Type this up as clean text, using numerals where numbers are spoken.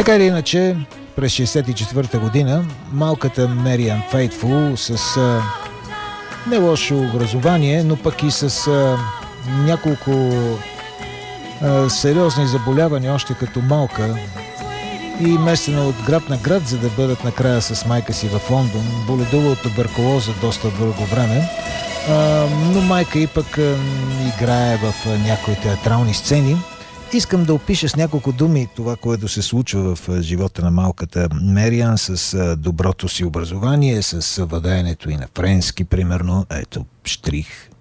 Така или иначе, през 1964 година малката Мериан Фейтфул с не лошо образование, но пък и с няколко сериозни заболявания още като малка и местена от град на град, за да бъдат накрая с майка си в Лондон. Боледува от туберкулоза доста дълго време, но майка и пък играе в някои театрални сцени. Искам да опиша с няколко думи това, което се случва в живота на малката Мериан с доброто си образование, с владеенето и на френски, примерно. Ето, штрих.